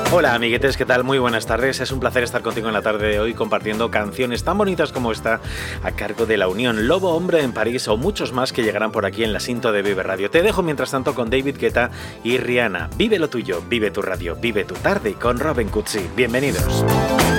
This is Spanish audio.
Hola amiguetes, ¿qué tal? Muy buenas tardes. Es un placer estar contigo en la tarde de hoy compartiendo canciones tan bonitas como esta a cargo de La Unión, Lobo Hombre en París o muchos más que llegarán por aquí en la Sinto de Vive Radio. Te dejo mientras tanto con David Guetta y Rihanna. Vive lo tuyo, vive tu radio, vive tu tarde con Robin Cutsi. Bienvenidos.